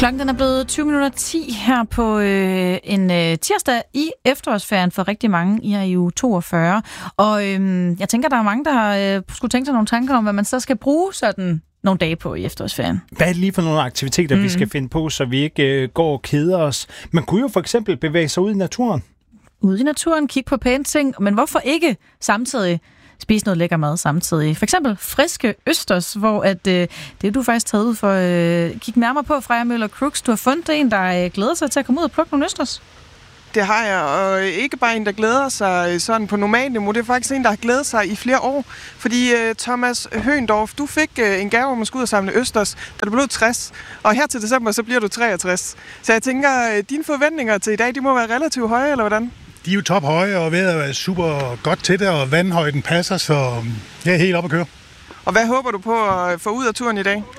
Klokken den er blevet 20:10 her på en tirsdag i efterårsferien for rigtig mange. I er i uge 42. Og jeg tænker, der er mange, der skulle tænke sig nogle tanker om, hvad man så skal bruge sådan nogle dage på i efterårsferien. Hvad er det lige for nogle aktiviteter, vi skal finde på, så vi ikke går og keder os? Man kunne jo for eksempel bevæge sig ud i naturen. Ude i naturen, kigge på pæne ting, men hvorfor ikke samtidig spise noget lækker mad samtidig? For eksempel friske østers, hvor det er du faktisk taget ud for at kigge nærmere på, Freja Møller Crooks. Du har fundet en, der glæder sig til at komme ud og plukke nogle østers. Det har jeg, og ikke bare en, der glæder sig sådan på normalt niveau. Det er faktisk en, der har glædet sig i flere år. Fordi Thomas Høgendorf, du fik en gave om at skulle ud og samle østers, da du blev 60. Og her til december, så bliver du 63. Så jeg tænker, dine forventninger til i dag, de må være relativt høje, eller hvordan? De er jo tophøje, og vejret er super godt til det, og vandhøjden passer, så jeg er helt oppe at køre. Og hvad håber du på at få ud af turen i dag?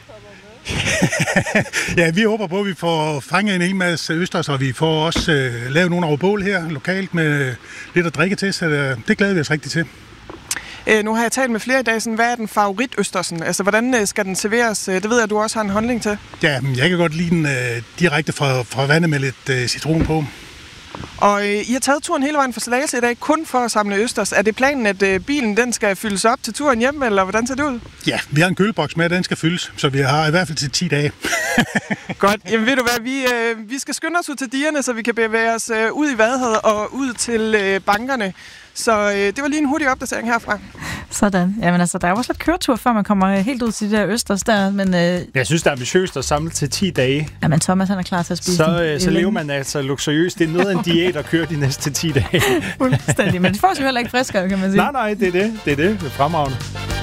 Ja, vi håber på, at vi får fanget en hel masse østers, og vi får også lavet nogle over bål her lokalt med lidt at drikke til, så det glæder vi os rigtig til. Nu har jeg talt med flere i dag, sådan, hvad er den favorit østersen? Altså, hvordan skal den serveres? Det ved jeg, at du også har en holdning til. Ja, jeg kan godt lide den direkte fra vandet med lidt citron på. Og I har taget turen hele vejen fra Slagelse i dag, kun for at samle østers. Er det planen, at bilen den skal fyldes op til turen hjem, eller hvordan ser det ud? Ja, vi har en køleboks med, den skal fyldes, så vi har i hvert fald til 10 dage. Godt. Jamen ved du hvad, vi skal skynde os ud til dierne, så vi kan bevæge os ud i Vadehavet og ud til bankerne. Så det var lige en hurtig opdatering herfra. Sådan. Jamen altså, der er også lidt køretur, før man kommer helt ud til de der østers der, men... Jeg synes, det er ambitiøst at samle til 10 dage. Jamen, Thomas, han er klar til at spise så lever man altså luksuriøst. Det er noget af en diæt at køre de næste 10 dage. Fuldstændig. Men det får sig heller ikke friskere, kan man sige. Nej, det er det. Det er fremragende.